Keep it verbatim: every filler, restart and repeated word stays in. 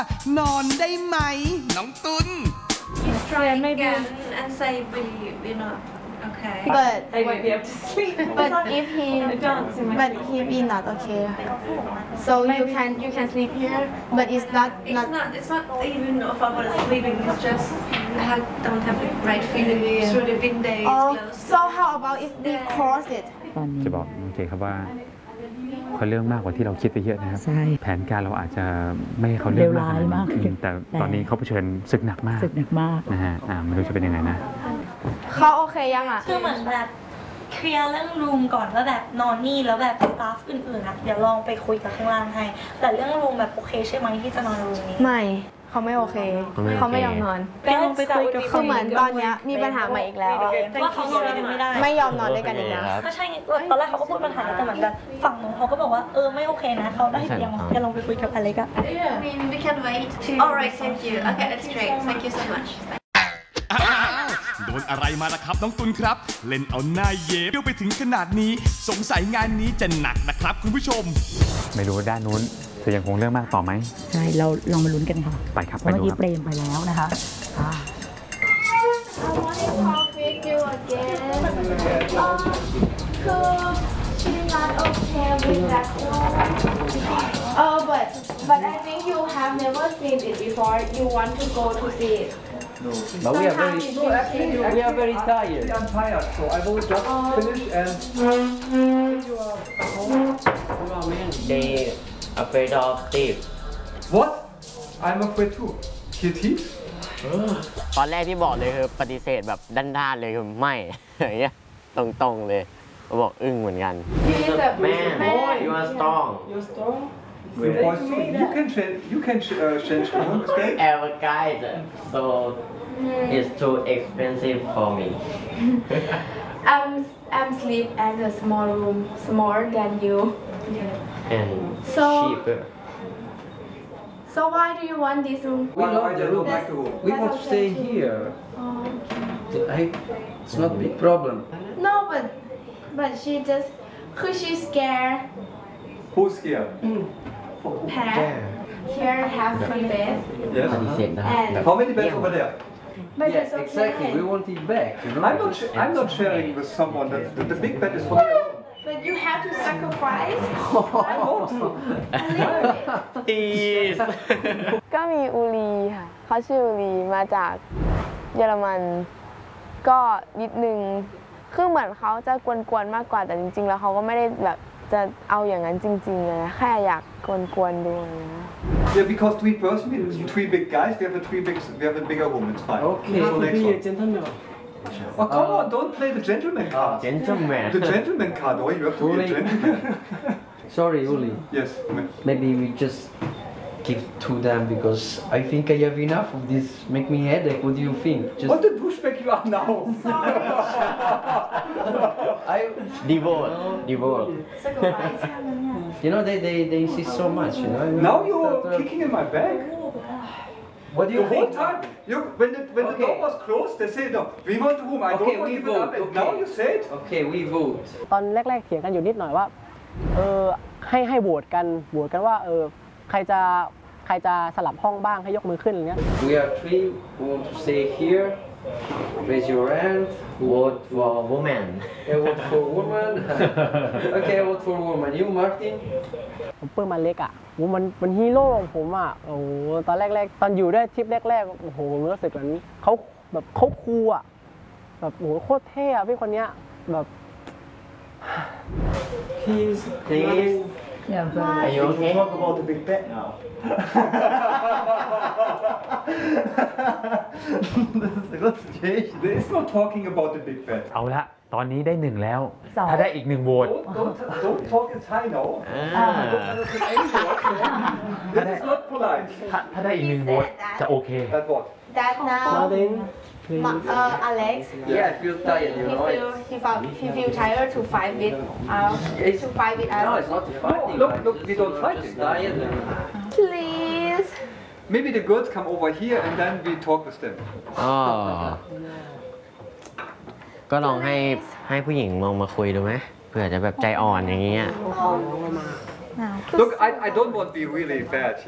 นอนได้ไหมน้องตุน Try again and say we we not okay. But I might be able to sleep. but if he but he be not okay. So you can you can sleep here, but it's not It's not. not it's not even if I was sleeping. It's just I don't have the right feeling through the window. It's Oh, closed. so how about if we cross it? จะบอกโอเคครับว่าเขาเรื่องมากกว่าที่เราคิดไปเยอะนะครับแผนการเราอาจจะไม่ให้เขาเรื่องมากมากแต่ตอนนี้เขาเผชิญศึกหนักมากศึกหนักมากนะฮะอ่าไม่รู้จะเป็นยังไงนะเขาโอเคยังอ่ะคือเหมือนแบบเคลียร์เรื่องรูมก่อนว่าแบบนอนนี่แล้วแบบสตาฟอื่นๆอ่ะเดี๋ยวลองไปคุยกับข้างล่างให้แต่เรื่องรูมแบบโอเคใช่ไหมที่จะนอนรูมนี้ไม่เขาไม่โอเคเขาไม่ยอมนอนก็ลองไปคุยกับคือเหมือนตอนนี้มีปัญหาใหม่อีกแล้วว่าเขานอนด้วยกันไม่ได้ไม่ยอมนอนด้วยกันอีกแล้วก็ใช่ตอนแรกเขาก็พูดปัญหาแต่เหมือนแบบฝั่งนู้นเขาก็บอกว่าเออไม่โอเคนะเขาได้เตียงจะลองไปคุยกับอเล็กอะ I mean we can wait. Alright, thank you. Okay, that's great. Thank you so much. โดนอะไรมาล่ะครับน้องตุนครับเล่นเอาหน้าเย็บไปถึงขนาดนี้สงสัยงานนี้จะหนักนะครับคุณผู้ชมไม่รู้ว่าด้านนู้นจะยังคงเรื่องมากต่อไหมใช่เราลองมาลุ้นกันค่ะไปครับเมื่อกี้เปรมไปแล้วนะคะ I want to talk with you again. Um, could she not okay with that one? Oh, but but I think you have never seen it before. You want to go to see it. No, but we are very no, actually, we are very tired. I'm tired, so I will just oh. finish and. You are home. They afraid of thieves. What? I'm afraid too. He thieves? ตอนแรกที่บอกเลยคือปฏิเสธแบบด้านๆเลยคือไม่อย่างเงี้ยตรงๆเลยเขาบอกอึ้งเหมือนกัน Man, you are strong. You're strong. You can change. You can uh, change the room, okay? Our guide, so it's too expensive for me. I'm I'm sleep in a small room, smaller than you. And So. cheaper. So why do you want this room? We love the room. Like the room. We want to stay here. I, it's not a big problem. No, but but she just, cause she's scared. Who's here? Have here have three beds. Yes. And How many beds over there? but Yeah, it's okay. exactly. We want it back. You know. I'm not. Sh I'm not sharing with someone. That the, the big bed is for me alone. But you have to sacrifice I want to. a little bit. Please ก็มีอูรีค่ะเขาชื่ออูรีมาจากเยอรมันก็นิดนึงคือเหมือนเขาจะกวนๆมากกว่าแต่จริงๆแล้วเขาก็ไม่ได้แบบจะเอาอย่างนั้นจริงๆเลยนะแค่อยากกวนๆดูนะ Yeah, because three person, three big guys. We have a three big. We have a bigger room. It's fine. Okay, So next be one. a gentleman. Oh come on! Don't play the gentleman card. Gentleman. The gentleman card. Oh, you have to be a Uli. gentleman. Sorry, Uli. Yes. Maybe we just give to them because I think I have enough of this. Make me headache. What do you think? Just What the douchebag you are now? I. Divorce. Divorce. Sacrifice. You know they they, they insist so much. You know. Now you're kicking in my back. What do you The whole think? time, you, when the, when Okay. the door was closed, they say no. We want the room. I Okay, don't want we to give it up. vote, And now okay. you say it. Okay, we vote. ตอนแรกๆเถียงกันอยู่นิดหน่อยว่าเออให้ให้โหวตกันโหวตกันว่าเออใครจะใครจะสลับห้องบ้างให้ยกมือขึ้นอะไรเงี้ย We are three who want to stay here. Raise your hand. Vote for woman. I vote for woman. Okay, I vote for woman. You, Martin? ผมเปิ้ลมาเล็กอ่ะโหมันมันฮีโร่ของผมอ่ะโอ้โหตอนแรกๆตอนอยู่ได้ทริปแรกๆโอ้โหผมรู้สึกเหมือนเขาแบบเขาคูลอ่ะแบบโหโคตรเท่อะพี่คนเนี้ยแบบ Please. Please. Yeah, Are you okay? Talk about the big bed now. This is a good situation. There is no talking about the big bed. เอาละตอนนี้ได้หนึ่งแล้วถ้าได้อีกหนึ่งโหวต Don't, don't, don't talk in Thai now. Ah. Don't understand any word. This is not polite. ถ้าถ้าได้อีกหนึ่งโหวตจะโอเค That what? That now, Ma- uh, Alex, Yeah, I feel tired, you he know. feel he felt he feel tired to fight with uh to fight with No, us. it's not fighting. look, I'm look, just- we don't I'm fight just it. tired. Please. Maybe the girls come over here and then we talk with them. อ๋อก็ลองให้ให้ผู้หญิงลองมาคุยดูไหมเผื่อจะแบบใจอ่อนอย่างเงี้ย Look, I, I don't want to be really bad.